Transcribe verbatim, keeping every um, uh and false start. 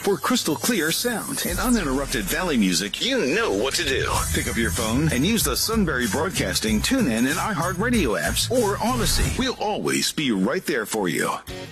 For crystal clear sound and uninterrupted Valley music, you know what to do. Pick up your phone and use the Sunbury Broadcasting, TuneIn, and iHeartRadio apps or Odyssey. We'll always be right there for you.